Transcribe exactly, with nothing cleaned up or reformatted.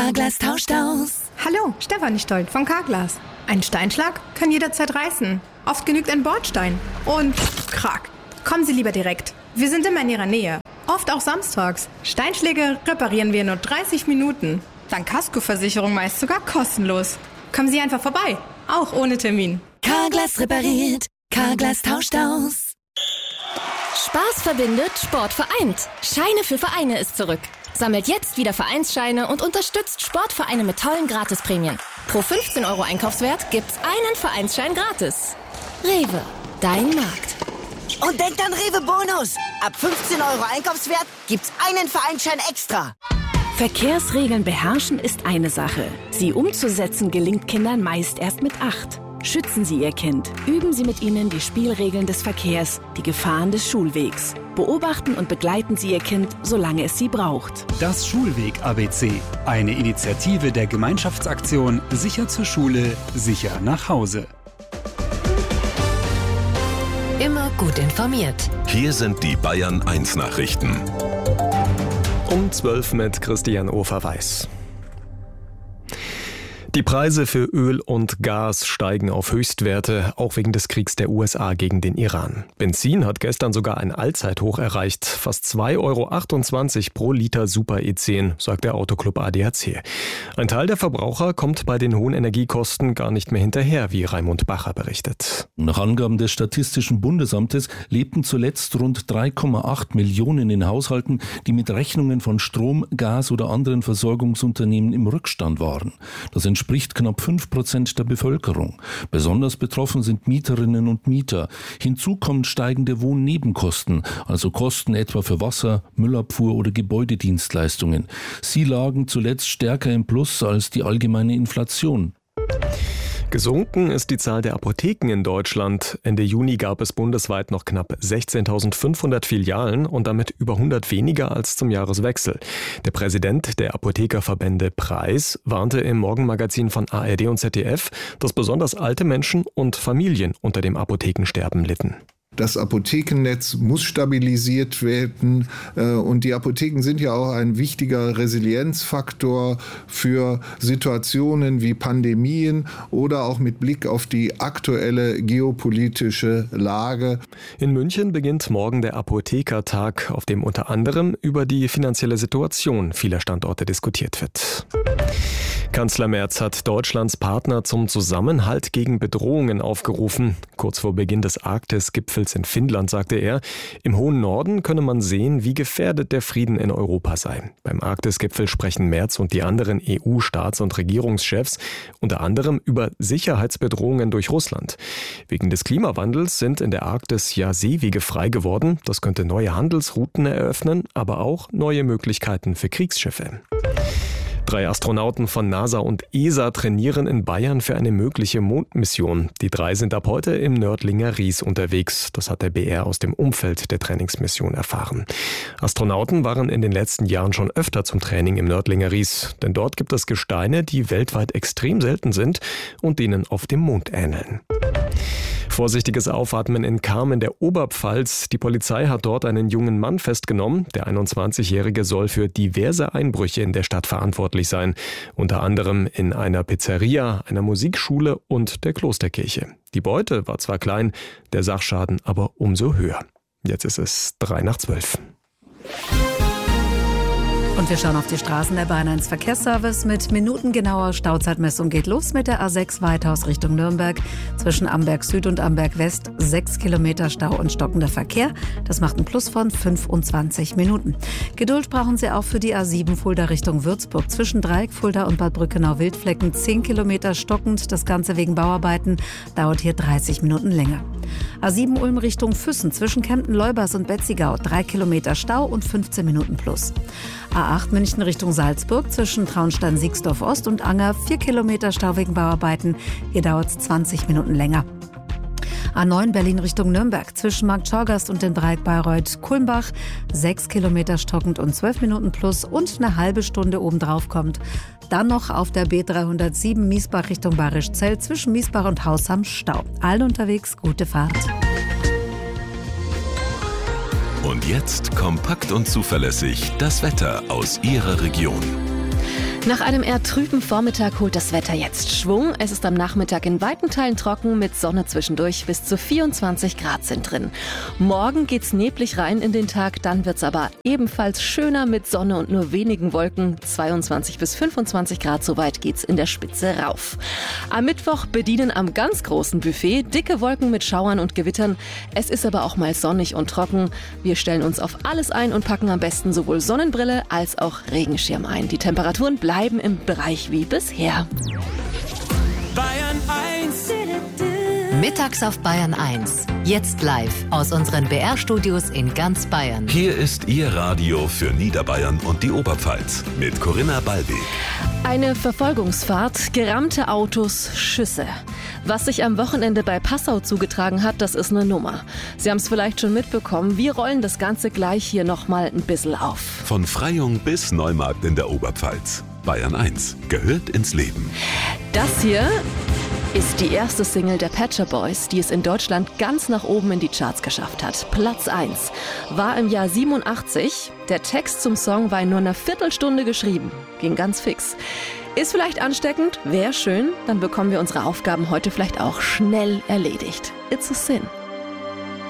Carglass tauscht aus. Hallo, Stefanie Stolt von Carglass. Ein Steinschlag kann jederzeit reißen. Oft genügt ein Bordstein. Und krack. Kommen Sie lieber direkt. Wir sind immer in Ihrer Nähe. Oft auch samstags. Steinschläge reparieren wir in nur dreißig Minuten. Dank Kaskoversicherung meist sogar kostenlos. Kommen Sie einfach vorbei. Auch ohne Termin. Carglass repariert. Carglass tauscht aus. Spaß verbindet, Sport vereint. Scheine für Vereine ist zurück. Sammelt jetzt wieder Vereinsscheine und unterstützt Sportvereine mit tollen Gratisprämien. Pro fünfzehn Euro Einkaufswert gibt's einen Vereinsschein gratis. Rewe, dein Markt. Und denkt an Rewe Bonus. Ab fünfzehn Euro Einkaufswert gibt's einen Vereinsschein extra. Verkehrsregeln beherrschen ist eine Sache. Sie umzusetzen gelingt Kindern meist erst mit acht. Schützen Sie Ihr Kind. Üben Sie mit ihnen die Spielregeln des Verkehrs, die Gefahren des Schulwegs. Beobachten und begleiten Sie Ihr Kind, solange es Sie braucht. Das Schulweg-A B C. Eine Initiative der Gemeinschaftsaktion Sicher zur Schule, sicher nach Hause. Immer gut informiert. Hier sind die Bayern eins Nachrichten. Um zwölf mit Christian Ofer-Weiß. Die Preise für Öl und Gas steigen auf Höchstwerte, auch wegen des Kriegs der U S A gegen den Iran. Benzin hat gestern sogar ein Allzeithoch erreicht, fast zwei Euro achtundzwanzig pro Liter Super E zehn, sagt der Autoclub A D A C. Ein Teil der Verbraucher kommt bei den hohen Energiekosten gar nicht mehr hinterher, wie Raimund Bacher berichtet. Nach Angaben des Statistischen Bundesamtes lebten zuletzt rund drei Komma acht Millionen in Haushalten, die mit Rechnungen von Strom, Gas oder anderen Versorgungsunternehmen im Rückstand waren. Das entspricht knapp fünf Prozent der Bevölkerung. Besonders betroffen sind Mieterinnen und Mieter. Hinzu kommen steigende Wohnnebenkosten, also Kosten etwa für Wasser, Müllabfuhr oder Gebäudedienstleistungen. Sie lagen zuletzt stärker im Plus als die allgemeine Inflation. Gesunken ist die Zahl der Apotheken in Deutschland. Ende Juni gab es bundesweit noch knapp sechzehntausendfünfhundert Filialen und damit über hundert weniger als zum Jahreswechsel. Der Präsident der Apothekerverbände Preis warnte im Morgenmagazin von A R D und Z D F, dass besonders alte Menschen und Familien unter dem Apothekensterben litten. Das Apothekennetz muss stabilisiert werden und die Apotheken sind ja auch ein wichtiger Resilienzfaktor für Situationen wie Pandemien oder auch mit Blick auf die aktuelle geopolitische Lage. In München beginnt morgen der Apothekertag, auf dem unter anderem über die finanzielle Situation vieler Standorte diskutiert wird. Kanzler Merz hat Deutschlands Partner zum Zusammenhalt gegen Bedrohungen aufgerufen. Kurz vor Beginn des Arktis-Gipfels in Finnland sagte er, im hohen Norden könne man sehen, wie gefährdet der Frieden in Europa sei. Beim Arktis-Gipfel sprechen Merz und die anderen E U-Staats- und Regierungschefs unter anderem über Sicherheitsbedrohungen durch Russland. Wegen des Klimawandels sind in der Arktis ja Seewege frei geworden. Das könnte neue Handelsrouten eröffnen, aber auch neue Möglichkeiten für Kriegsschiffe. Drei Astronauten von NASA und E S A trainieren in Bayern für eine mögliche Mondmission. Die drei sind ab heute im Nördlinger Ries unterwegs. Das hat der B R aus dem Umfeld der Trainingsmission erfahren. Astronauten waren in den letzten Jahren schon öfter zum Training im Nördlinger Ries. Denn dort gibt es Gesteine, die weltweit extrem selten sind und denen auf dem Mond ähneln. Vorsichtiges Aufatmen in Cham in der Oberpfalz. Die Polizei hat dort einen jungen Mann festgenommen. Der einundzwanzigjährige soll für diverse Einbrüche in der Stadt verantwortlich sein. Unter anderem in einer Pizzeria, einer Musikschule und der Klosterkirche. Die Beute war zwar klein, der Sachschaden aber umso höher. Jetzt ist es drei nach zwölf. Und wir schauen auf die Straßen der Bayern eins Verkehrsservice. Mit minutengenauer Stauzeitmessung geht los mit der A sechs Weithaus Richtung Nürnberg. Zwischen Amberg Süd und Amberg West sechs Kilometer Stau und stockender Verkehr. Das macht einen Plus von fünfundzwanzig Minuten. Geduld brauchen Sie auch für die A sieben Fulda Richtung Würzburg. Zwischen Dreieck, Fulda und Bad Brückenau-Wildflecken zehn Kilometer stockend. Das Ganze wegen Bauarbeiten dauert hier dreißig Minuten länger. A sieben Ulm Richtung Füssen. Zwischen Kempten-Leubers und Betzigau drei Kilometer Stau und fünfzehn Minuten plus. A acht München Richtung Salzburg zwischen Traunstein-Siegsdorf Ost und Anger vier Kilometer Stau wegen Bauarbeiten. Hier dauert es zwanzig Minuten länger. A neun Berlin Richtung Nürnberg zwischen Markt Schorgast und den Dreieck Bayreuth-Kulmbach sechs Kilometer stockend und zwölf Minuten plus und eine halbe Stunde obendrauf kommt. Dann noch auf der B dreihundertsieben Miesbach Richtung Bayerischzell zwischen Miesbach und Hausham Stau. Allen unterwegs gute Fahrt. Und jetzt kompakt und zuverlässig das Wetter aus Ihrer Region. Nach einem eher trüben Vormittag holt das Wetter jetzt Schwung. Es ist am Nachmittag in weiten Teilen trocken mit Sonne zwischendurch. Bis zu vierundzwanzig Grad sind drin. Morgen geht's neblig rein in den Tag, dann wird's aber ebenfalls schöner mit Sonne und nur wenigen Wolken. zweiundzwanzig bis fünfundzwanzig Grad, so weit geht's in der Spitze rauf. Am Mittwoch bedienen am ganz großen Buffet dicke Wolken mit Schauern und Gewittern. Es ist aber auch mal sonnig und trocken. Wir stellen uns auf alles ein und packen am besten sowohl Sonnenbrille als auch Regenschirm ein. Die Temperaturen bleiben bleiben im Bereich wie bisher. Bayern eins. Mittags auf Bayern eins. Jetzt live aus unseren B R-Studios in ganz Bayern. Hier ist Ihr Radio für Niederbayern und die Oberpfalz mit Corinna Ballweg. Eine Verfolgungsfahrt, gerammte Autos, Schüsse. Was sich am Wochenende bei Passau zugetragen hat, das ist eine Nummer. Sie haben es vielleicht schon mitbekommen, wir rollen das Ganze gleich hier nochmal ein bisschen auf. Von Freyung bis Neumarkt in der Oberpfalz. Bayern eins gehört ins Leben. Das hier ist die erste Single der Pet Shop Boys, die es in Deutschland ganz nach oben in die Charts geschafft hat. Platz eins. War im Jahr siebenundachtzig. Der Text zum Song war in nur einer Viertelstunde geschrieben. Ging ganz fix. Ist vielleicht ansteckend, wäre schön, dann bekommen wir unsere Aufgaben heute vielleicht auch schnell erledigt. It's a Sin.